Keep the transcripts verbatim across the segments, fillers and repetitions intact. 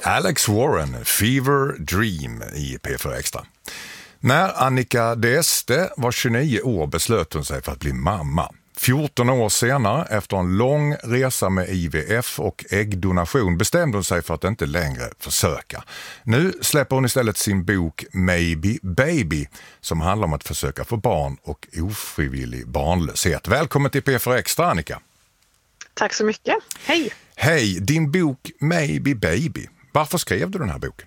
Alex Warren, Fever Dream i P fyra Extra. När Annika D'Este var tjugonio år beslöt hon sig för att bli mamma. fjorton år senare, efter en lång resa med I V F och äggdonation, bestämde hon sig för att inte längre försöka. Nu släpper hon istället sin bok Maybe Baby, som handlar om att försöka få barn och ofrivillig barnlöshet. Välkommen till P fyra Extra, Annika. Tack så mycket. Hej. Hej, din bok Maybe Baby. Varför skrev du den här boken?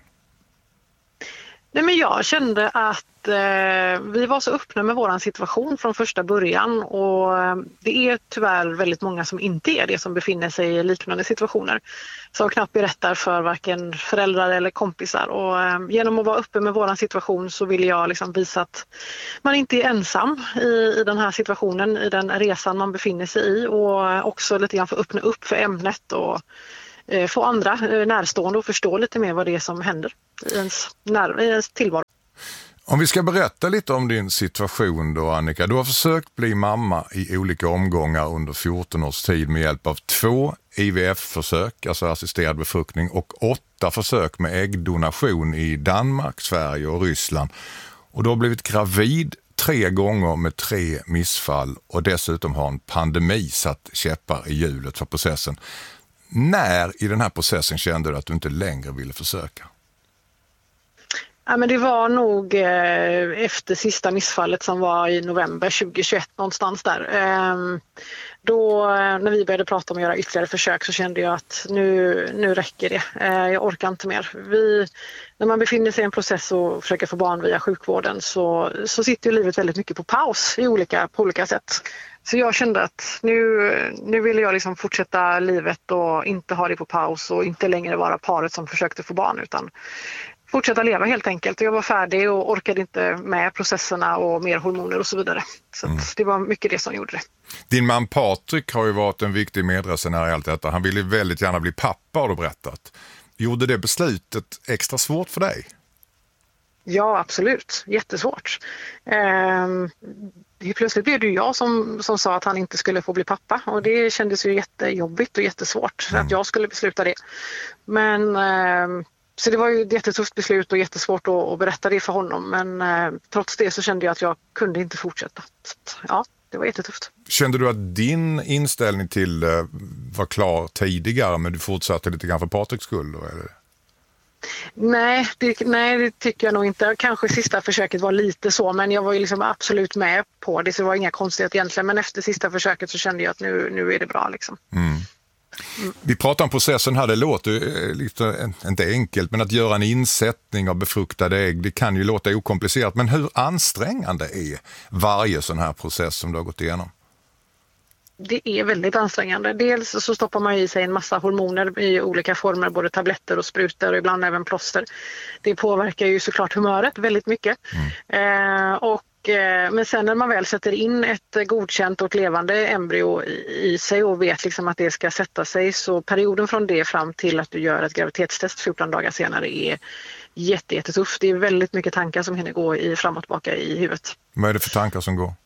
Nej, men jag kände att eh, vi var så öppna med våran situation från första början, och eh, det är tyvärr väldigt många som inte är det, som befinner sig i liknande situationer, som knappt berättar för varken föräldrar eller kompisar. Och eh, genom att vara öppen med våran situation så vill jag liksom visa att man inte är ensam i, i den här situationen, i den resan man befinner sig i, och också lite grann få öppna upp för ämnet och få andra närstående och förstå lite mer vad det är som händer i ens, när, i ens tillvaro. Om vi ska berätta lite om din situation då, Annika. Du har försökt bli mamma i olika omgångar under fjorton års tid med hjälp av två I V F-försök, alltså assisterad befruktning, och åtta försök med äggdonation i Danmark, Sverige och Ryssland. Och du har blivit gravid tre gånger med tre missfall, och dessutom har en pandemi satt käppar i hjulet för processen. När i den här processen kände du att du inte längre ville försöka? Ja, men det var nog eh, efter sista missfallet som var i november tjugohundratjugoett, någonstans där. Eh, då när vi började prata om att göra ytterligare försök så kände jag att nu, nu räcker det. Eh, jag orkar inte mer. Vi, när man befinner sig i en process och försöker få barn via sjukvården så, så sitter ju livet väldigt mycket på paus i olika, på olika sätt. Så jag kände att nu, nu vill jag liksom fortsätta livet och inte ha det på paus och inte längre vara paret som försökte få barn, utan fortsätta leva helt enkelt. Jag var färdig och orkade inte med processerna och mer hormoner och så vidare. Så mm. det var mycket det som gjorde det. Din man Patrik har ju varit en viktig medresenär i allt detta. Han ville väldigt gärna bli pappa, har du berättat. Gjorde det beslutet extra svårt för dig? Ja, absolut. Jättesvårt. Ehm, plötsligt blev det ju jag som, som sa att han inte skulle få bli pappa. Och det kändes ju jättejobbigt och jättesvårt mm. att jag skulle besluta det. Men... Ehm, Så det var ju ett jättetufft beslut och jättesvårt att, att berätta det för honom. Men eh, trots det så kände jag att jag kunde inte fortsätta. Så, ja, det var jättetufft. Kände du att din inställning till eh, var klar tidigare, men du fortsatte lite grann för Patriks skull då, eller? Nej det, nej, det tycker jag nog inte. Kanske sista försöket var lite så, men jag var ju liksom absolut med på det. Så det var inga konstigheter egentligen. Men efter sista försöket så kände jag att nu, nu är det bra liksom. Mm. Mm. Vi pratar om processen här, det låter ju lite, inte enkelt, men att göra en insättning av befruktade ägg, det kan ju låta okomplicerat, men hur ansträngande är varje sån här process som du har gått igenom? Det är väldigt ansträngande. Dels så stoppar man i sig en massa hormoner i olika former, både tabletter och sprutor och ibland även plåster. Det påverkar ju såklart humöret väldigt mycket. Mm. Eh, och Men sen när man väl sätter in ett godkänt och levande embryo i sig och vet liksom att det ska sätta sig, så perioden från det fram till att du gör ett graviditetstest fjorton dagar senare är jätte, jättetuff. Det är väldigt mycket tankar som hinner gå i fram och tillbaka i huvudet. Vad är det för tankar som går?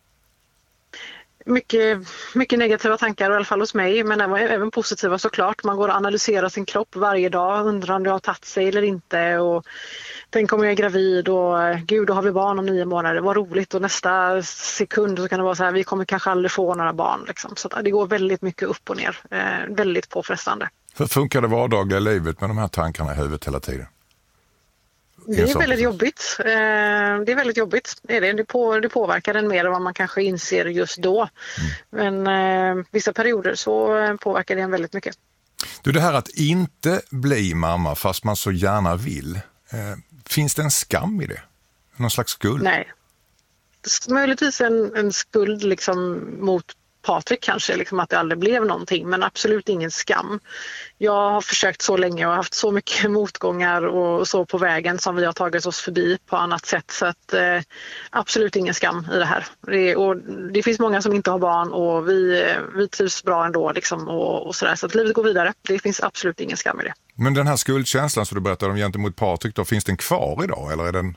Mycket, mycket negativa tankar, i alla fall hos mig, men även, även positiva såklart. Man går och analyserar sin kropp varje dag, undrar om det har tagit sig eller inte, och tänk om jag är gravid och gud, då har vi barn om nio månader, vad roligt, och nästa sekund så kan det vara så här, vi kommer kanske aldrig få några barn liksom. Så det går väldigt mycket upp och ner, eh, väldigt påfrestande. Hur funkar det vardagliga livet med de här tankarna i huvudet hela tiden? Det är väldigt jobbigt. Det är väldigt jobbigt. Det, på, det påverkar en mer än vad man kanske inser just då. Mm. Men eh, vissa perioder så påverkar det en väldigt mycket. Du, det här att inte bli mamma fast man så gärna vill, eh, finns det en skam i det? Någon slags skuld? Nej. Möjligtvis en, en skuld liksom mot Patrik kanske, liksom att det aldrig blev någonting, men absolut ingen skam. Jag har försökt så länge och haft så mycket motgångar och så på vägen som vi har tagit oss förbi på annat sätt, så att eh, absolut ingen skam i det här. Det, och det finns många som inte har barn och vi, vi trivs bra ändå liksom, och, och sådär, så att livet går vidare. Det finns absolut ingen skam i det. Men den här skuldkänslan som du berättade om gentemot Patrik då, finns den kvar idag eller är den...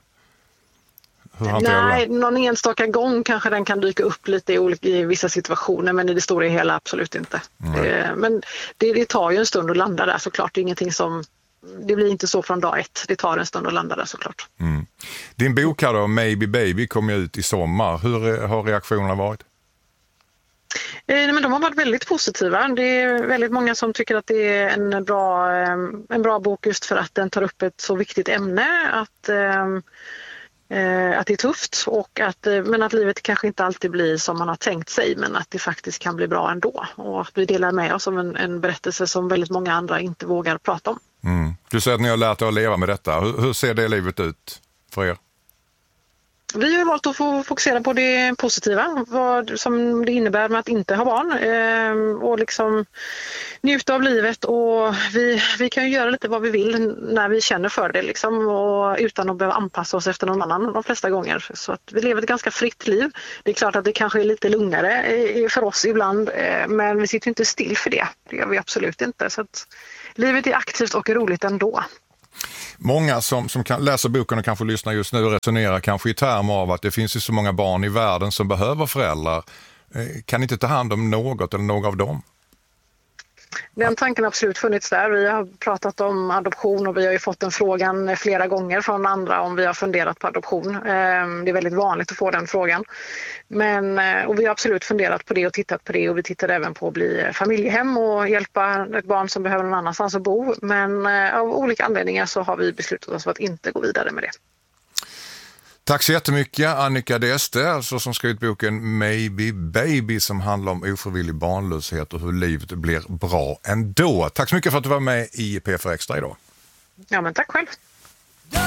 Nej, någon enstaka gång kanske den kan dyka upp lite i, olika, i vissa situationer, men i det stora hela absolut inte. Mm. Men det, det tar ju en stund att landa där såklart. Det är ingenting som det blir inte så från dag ett. Det tar en stund att landa där såklart. Mm. Din bok här då, Maybe Baby, kom ju ut i sommar. Hur har reaktionerna varit? Eh, men de har varit väldigt positiva. Det är väldigt många som tycker att det är en bra, en bra bok just för att den tar upp ett så viktigt ämne. Att, eh, att det är tufft och att, men att livet kanske inte alltid blir som man har tänkt sig, men att det faktiskt kan bli bra ändå. Och att vi delar med oss av en, en berättelse som väldigt många andra inte vågar prata om. Mm. Du säger att ni har lärt er att leva med detta. Hur, hur ser det livet ut för er? Vi har valt att få fokusera på det positiva, vad som det innebär med att inte ha barn eh, och liksom njuta av livet, och vi, vi kan ju göra lite vad vi vill när vi känner för det liksom, och utan att behöva anpassa oss efter någon annan de flesta gånger. Så att vi lever ett ganska fritt liv. Det är klart att det kanske är lite lugnare eh, för oss ibland, eh, men vi sitter inte still för det. Det gör vi absolut inte. Så att livet är aktivt och roligt ändå. Många som, som kan läsa boken och kanske lyssna just nu resonerar kanske i termer av att det finns ju så många barn i världen som behöver föräldrar. Kan inte ta hand om något eller några av dem? Den tanken har absolut funnits där. Vi har pratat om adoption och vi har ju fått den frågan flera gånger från andra om vi har funderat på adoption. Det är väldigt vanligt att få den frågan. Men, och vi har absolut funderat på det och tittat på det, och vi tittar även på att bli familjehem och hjälpa ett barn som behöver någon annanstans att bo. Men av olika anledningar så har vi beslutat oss för att inte gå vidare med det. Tack så jättemycket Annika D'Este, alltså som skrivit boken Maybe Baby, som handlar om ofrivillig barnlöshet och hur livet blir bra ändå. Tack så mycket för att du var med i P fyra Extra idag. Ja, men tack själv.